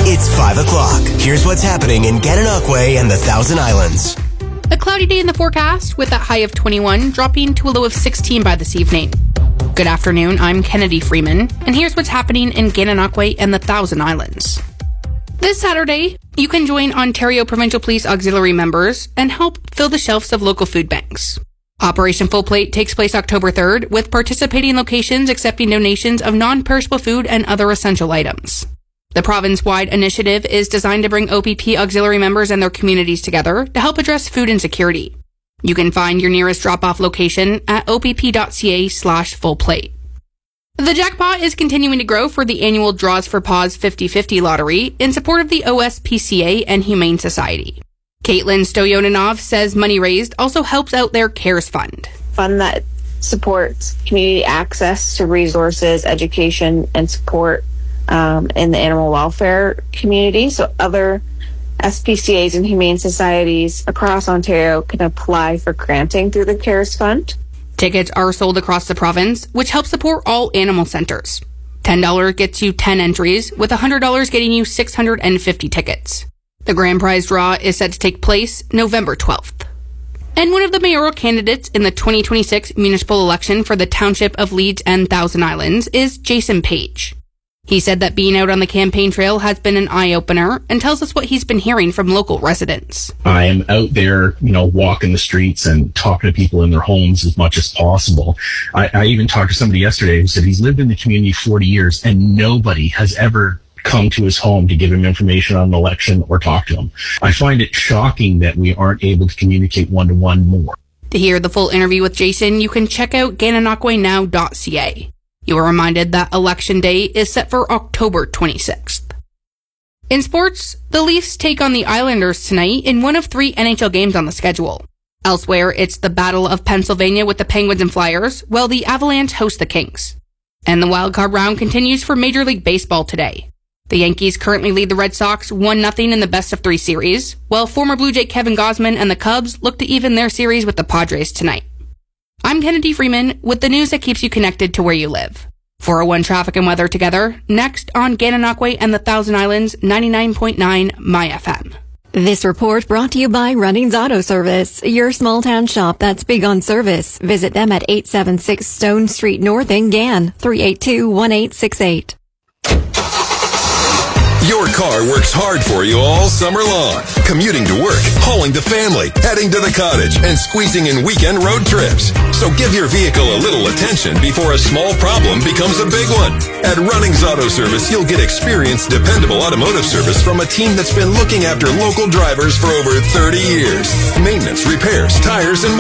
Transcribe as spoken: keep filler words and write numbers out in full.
It's five o'clock. Here's what's happening in Gananoque and the Thousand Islands. A cloudy day in the forecast with a high of twenty-one, dropping to a low of sixteen by this evening. Good afternoon, I'm Kennedy Freeman, and here's what's happening in Gananoque and the Thousand Islands. This Saturday, you can join Ontario Provincial Police Auxiliary members and help fill the shelves of local food banks. Operation Full Plate takes place October third, with participating locations accepting donations of non-perishable food and other essential items. The province-wide initiative is designed to bring O P P auxiliary members and their communities together to help address food insecurity. You can find your nearest drop-off location at opp.ca slash full plate. The jackpot is continuing to grow for the annual Draws for Paws fifty-fifty lottery in support of the O S P C A and Humane Society. Caitlin Stoyanov says money raised also helps out their CARES Fund. Fund that supports community access to resources, education, and support um, in the animal welfare community. So other S P C As and Humane Societies across Ontario can apply for granting through the CARES Fund. Tickets are sold across the province, which helps support all animal centers. ten dollars gets you ten entries, with one hundred dollars getting you six hundred fifty tickets. The grand prize draw is set to take place November twelfth. And one of the mayoral candidates in the twenty twenty-six municipal election for the Township of Leeds and Thousand Islands is Jason Page. He said that being out on the campaign trail has been an eye-opener and tells us what he's been hearing from local residents. I am out there, you know, walking the streets and talking to people in their homes as much as possible. I, I even talked to somebody yesterday who said he's lived in the community forty years and nobody has ever come to his home to give him information on an election or talk to him. I find it shocking that we aren't able to communicate one-to-one more. To hear the full interview with Jason, you can check out gananoque now dot c a. You are reminded that Election Day is set for October twenty-sixth. In sports, the Leafs take on the Islanders tonight in one of three N H L games on the schedule. Elsewhere, it's the Battle of Pennsylvania with the Penguins and Flyers, while the Avalanche host the Kings. And the wildcard round continues for Major League Baseball today. The Yankees currently lead the Red Sox one nothing in the best-of-three series, while former Blue Jay Kevin Gausman and the Cubs look to even their series with the Padres tonight. I'm Kennedy Freeman with the news that keeps you connected to where you live. four oh one Traffic and Weather together, next on Gananoque and the Thousand Islands, ninety-nine point nine My F M. This report brought to you by Runnings Auto Service, your small town shop that's big on service. Visit them at eight seventy-six Stone Street North in Gan, three eight two, one eight six eight. Your car works hard for you all summer long. Commuting to work, hauling the family, heading to the cottage, and squeezing in weekend road trips. So give your vehicle a little attention before a small problem becomes a big one. At Runnings Auto Service, you'll get experienced, dependable automotive service from a team that's been looking after local drivers for over thirty years. Maintenance, repairs, tires, and more.